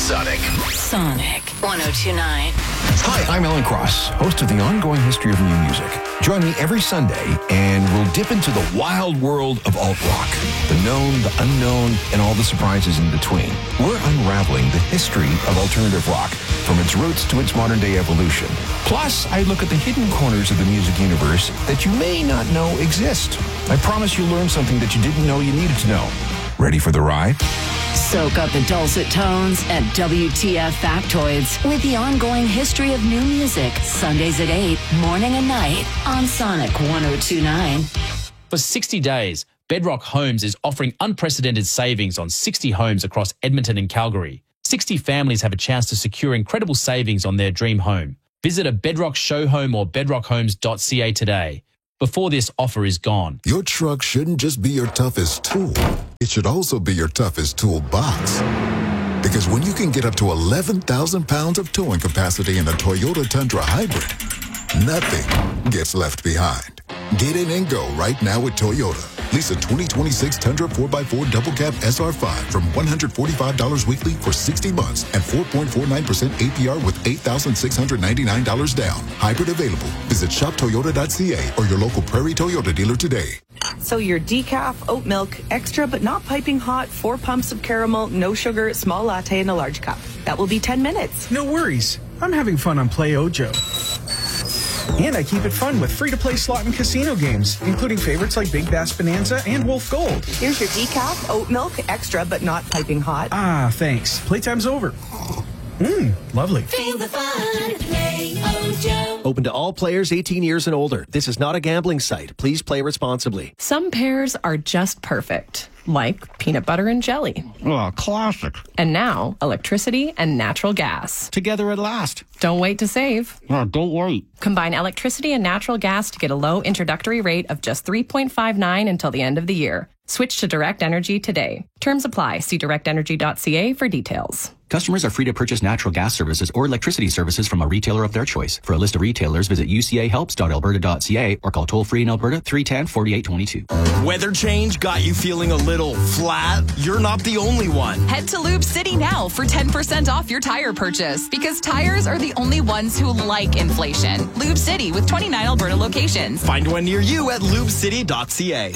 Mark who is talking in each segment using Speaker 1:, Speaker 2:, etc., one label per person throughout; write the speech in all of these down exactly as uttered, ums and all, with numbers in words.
Speaker 1: Sonic.
Speaker 2: Sonic one oh two point nine.
Speaker 3: Hi, I'm Alan Cross, host of The Ongoing History of New Music. Join me every Sunday, and we'll dip into the wild world of alt-rock. The known, the unknown, and all the surprises in between. We're unraveling the history of alternative rock, from its roots to its modern-day evolution. Plus, I look at the hidden corners of the music universe that you may not know exist. I promise you'll learn something that you didn't know you needed to know. Ready for the ride?
Speaker 2: Soak up the dulcet tones and W T F factoids with The Ongoing History of New Music. Sundays at eight, morning and night on Sonic one oh two point nine.
Speaker 4: For sixty days, Bedrock Homes is offering unprecedented savings on sixty homes across Edmonton and Calgary. sixty families have a chance to secure incredible savings on their dream home. Visit a Bedrock show home or bedrock homes dot c a today, before this offer is gone.
Speaker 5: Your truck shouldn't just be your toughest tool. It should also be your toughest toolbox. Because when you can get up to eleven thousand pounds of towing capacity in a Toyota Tundra Hybrid, nothing gets left behind. Get in and go right now with Toyota. Lease a twenty twenty-six Tundra four by four Double Cab S R five from one hundred forty-five dollars weekly for sixty months and four point four nine percent A P R with eight thousand six hundred ninety-nine dollars down. Hybrid available. Visit shop toyota dot c a or your local Prairie Toyota dealer today.
Speaker 6: So your decaf, oat milk, extra but not piping hot, four pumps of caramel, no sugar, small latte in a large cup. That will be ten minutes.
Speaker 7: No worries. I'm having fun on Play Ojo. And I keep it fun with free-to-play slot and casino games, including favorites like Big Bass Bonanza and Wolf Gold.
Speaker 6: Here's your decaf, oat milk, extra but not piping hot.
Speaker 7: Ah, thanks. Playtime's over. Mmm, lovely.
Speaker 8: Feel the fun at Play Ojo.
Speaker 9: Open to all players eighteen years and older. This is not a gambling site. Please play responsibly.
Speaker 10: Some pairs are just perfect, like peanut butter and jelly.
Speaker 11: Oh, classic.
Speaker 10: And now, electricity and natural gas.
Speaker 11: Together at last.
Speaker 10: Don't wait to save.
Speaker 11: Oh, don't wait.
Speaker 10: Combine electricity and natural gas to get a low introductory rate of just three point five nine until the end of the year. Switch to Direct Energy today. Terms apply. See direct energy dot c a for details.
Speaker 12: Customers are free to purchase natural gas services or electricity services from a retailer of their choice. For a list of retailers, visit u c a helps dot alberta dot c a or call toll-free in Alberta three one zero, four eight two two.
Speaker 13: Weather change got you feeling a little flat? You're not the only one.
Speaker 14: Head to Lube City now for ten percent off your tire purchase, because tires are the only ones who like inflation. Lube City with twenty-nine Alberta locations.
Speaker 13: Find one near you at lube city dot c a.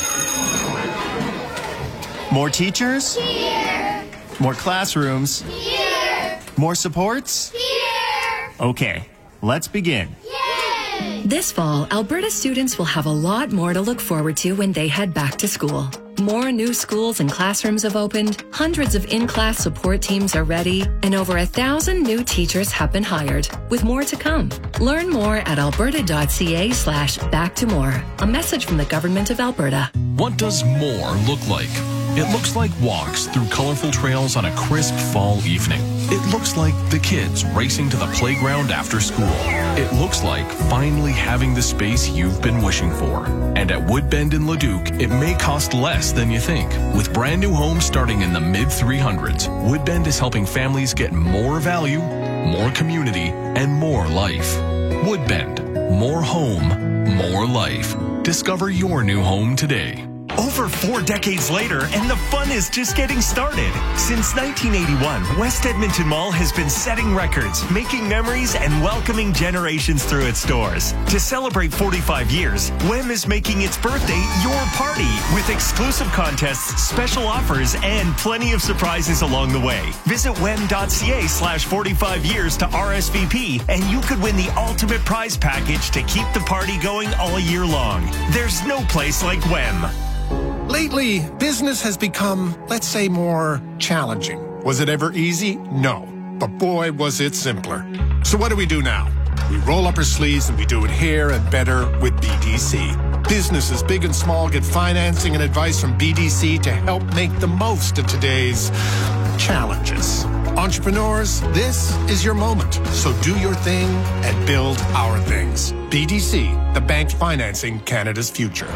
Speaker 13: More teachers?
Speaker 15: Here.
Speaker 13: More classrooms?
Speaker 15: Here.
Speaker 13: More supports?
Speaker 15: Here.
Speaker 13: Okay, let's begin.
Speaker 15: Yay!
Speaker 16: This fall, Alberta students will have a lot more to look forward to when they head back to school. More new schools and classrooms have opened, hundreds of in-class support teams are ready, and over a thousand new teachers have been hired, with more to come. Learn more at alberta dot c a slash back to more. A message from the Government of Alberta.
Speaker 17: What does more look like? It looks like walks through colorful trails on a crisp fall evening. It looks like the kids racing to the playground after school. It looks like finally having the space you've been wishing for. And at Woodbend in Leduc, it may cost less than you think. With brand new homes starting in the mid three hundreds, Woodbend is helping families get more value, more community, and more life. Woodbend, more home, more life. Discover your new home today.
Speaker 18: Over four decades later, and the fun is just getting started. Since nineteen eighty-one, West Edmonton Mall has been setting records, making memories, and welcoming generations through its doors. To celebrate forty-five years, W E M is making its birthday your party with exclusive contests, special offers, and plenty of surprises along the way. Visit W E M dot c a slash forty-five years to R S V P, and you could win the ultimate prize package to keep the party going all year long. There's no place like W E M.
Speaker 19: Lately, business has become, let's say, more challenging. Was it ever easy? No. But boy, was it simpler. So what do we do now? We roll up our sleeves and we do it here and better with B D C. Businesses big and small get financing and advice from B D C to help make the most of today's challenges. Entrepreneurs, this is your moment. So do your thing and build our things. B D C, the bank financing Canada's future.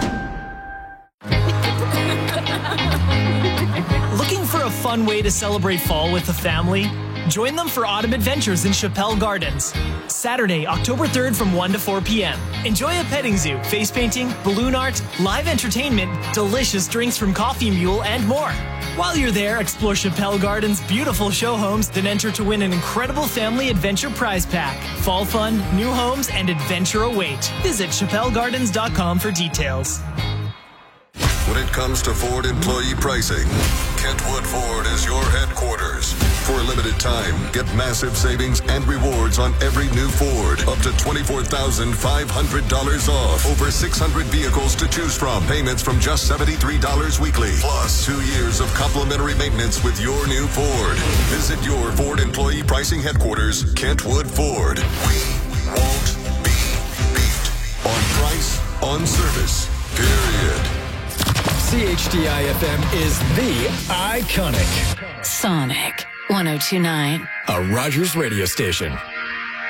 Speaker 20: Looking for a fun way to celebrate fall with the family? Join them for Autumn Adventures in Chappelle Gardens. Saturday, October third from one to four p.m. Enjoy a petting zoo, face painting, balloon art, live entertainment, delicious drinks from Coffee Mule, and more. While you're there, explore Chappelle Gardens' beautiful show homes, then enter to win an incredible family adventure prize pack. Fall fun, new homes, and adventure await. Visit chappelle gardens dot com for details.
Speaker 1: When it comes to Ford employee pricing, Kentwood Ford is your headquarters. For a limited time, get massive savings and rewards on every new Ford. Up to twenty-four thousand five hundred dollars off. Over six hundred vehicles to choose from. Payments from just seventy-three dollars weekly. Plus two years of complimentary maintenance with your new Ford. Visit your Ford employee pricing headquarters, Kentwood Ford. We won't be beat. On price, on service, period.
Speaker 21: C H D I F M is the iconic
Speaker 2: Sonic one oh two point nine.
Speaker 21: A Rogers radio station.